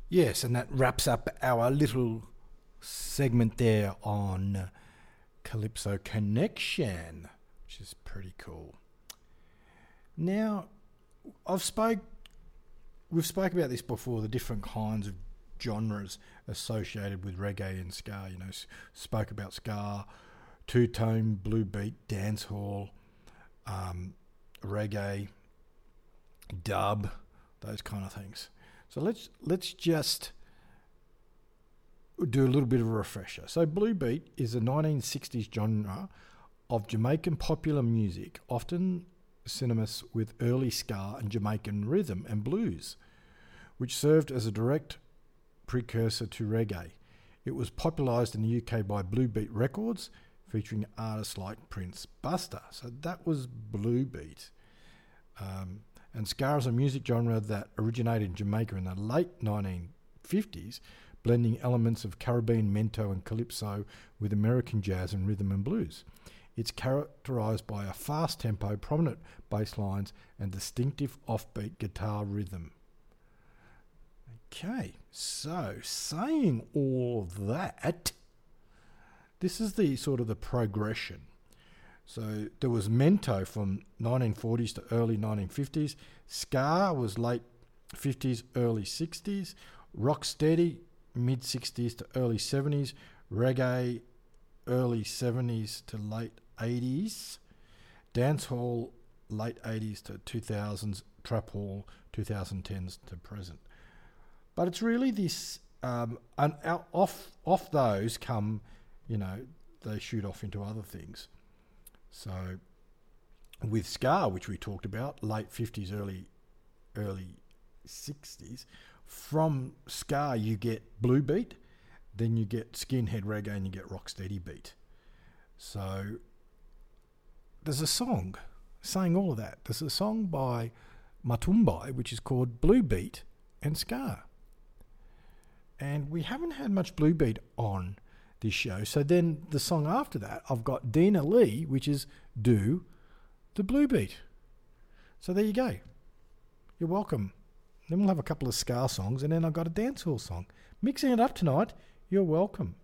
Yes, and that wraps up our little segment there on Calypso Connection, which is pretty cool. Now, we've spoke about this before, the different kinds of genres associated with reggae and ska. You know, spoke about ska, two-tone, blue beat, dancehall, reggae, dub, those kind of things. So let's just do a little bit of a refresher. So blue beat is a 1960s genre of Jamaican popular music, often synonymous with early ska and Jamaican rhythm and blues, which served as a direct precursor to reggae. It was popularised in the UK by Blue Beat Records, featuring artists like Prince Buster. So that was blue beat. And ska is a music genre that originated in Jamaica in the late 1950s, blending elements of Caribbean mento and calypso with American jazz and rhythm and blues. It's characterised by a fast tempo, prominent bass lines, and distinctive offbeat guitar rhythm. Okay, so saying all that, this is the sort of the progression. So there was mento from 1940s to early 1950s. Ska was late 50s, early 60s. Rocksteady, mid 60s to early 70s. Reggae, early 70s to late 80s. Dancehall, late 80s to 2000s. Trap hall, 2010s to present. But it's really this, and off those come, you know, they shoot off into other things. So with ska, which we talked about, late 50s, early 60s, from ska you get blue beat, then you get skinhead reggae, and you get rocksteady beat. So there's a song saying all of that. There's a song by Matumbai which is called Blue Beat and Ska. And we haven't had much blue beat on this show. So then the song after that, I've got Dina Lee, which is Do the Blue Beat. So there you go. You're welcome. Then we'll have a couple of ska songs, and then I've got a dancehall song. Mixing it up tonight. You're welcome.